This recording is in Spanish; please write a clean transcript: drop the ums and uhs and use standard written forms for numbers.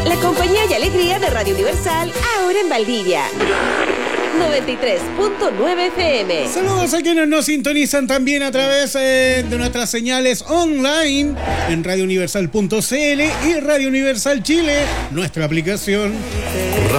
La compañía y alegría de Radio Universal, ahora en Valdivia. 93.9 FM. Saludos a quienes nos sintonizan también a través de nuestras señales online en radiouniversal.cl y Radio Universal Chile, nuestra aplicación.